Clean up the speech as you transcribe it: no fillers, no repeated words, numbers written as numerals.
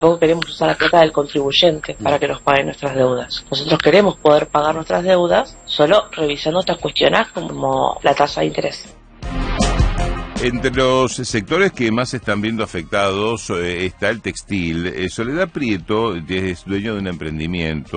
Tampoco queremos usar la plata del contribuyente para que nos paguen nuestras deudas. Nosotros queremos poder pagar nuestras deudas solo revisando estas cuestiones como la tasa de interés. Entre los sectores que más se están viendo afectados está el textil. Soledad Prieto es dueño de un emprendimiento